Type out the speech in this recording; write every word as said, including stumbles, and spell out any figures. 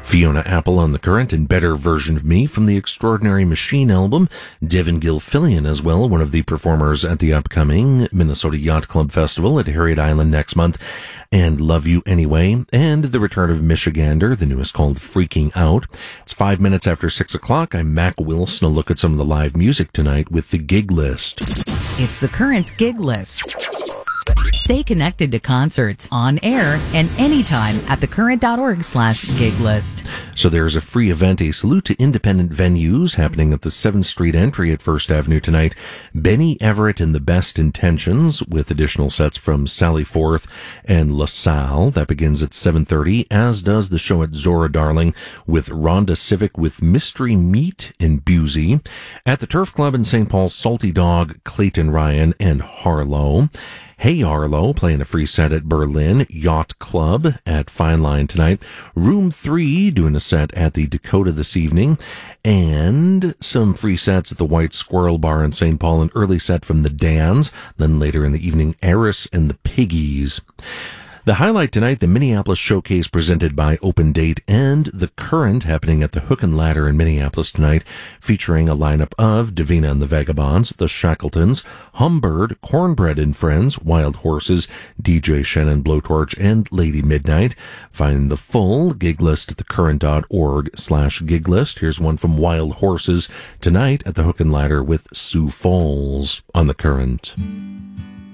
Fiona Apple on the Current and Better Version of Me from the Extraordinary Machine album. Devin Gilfillian as well, one of the performers at the upcoming Minnesota Yacht Club Festival at Harriet Island next month. And Love You Anyway, and the return of Michigander, the newest called Freaking Out. It's five minutes after six o'clock. I'm Mac Wilson. A look at some of the live music tonight with the gig list. It's the Current's gig list. Stay connected to concerts on air and anytime at thecurrent.org slash gig list. So there's a free event, a salute to independent venues happening at the seventh Street entry at First Avenue tonight. Benny Everett and the Best Intentions with additional sets from Sally Forth and LaSalle. That begins at seven thirty, as does the show at Zora Darling with Rhonda Civic with Mystery Meat in Busey. At the Turf Club in Saint Paul, Salty Dog, Clayton Ryan, and Harlow. Hey Arlo playing a free set at Berlin. Yacht Club at Fine Line tonight. Room three doing a set at the Dakota this evening. And some free sets at the White Squirrel Bar in Saint Paul. An early set from the Dans. Then later in the evening, Eris and the Piggies. The highlight tonight, the Minneapolis Showcase presented by Open Date and The Current happening at the Hook and Ladder in Minneapolis tonight, featuring a lineup of Davina and the Vagabonds, The Shackletons, Humbird, Cornbread and Friends, Wild Horses, D J Shannon Blowtorch, and Lady Midnight. Find the full gig list at thecurrent.org slash gig list. Here's one from Wild Horses tonight at the Hook and Ladder with Sioux Falls on The Current.